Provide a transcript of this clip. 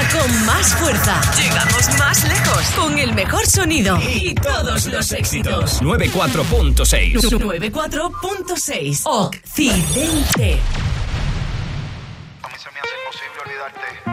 con más fuerza. Llegamos más lejos con el mejor sonido y todos los éxitos. 94.6. 94.6 Occidente.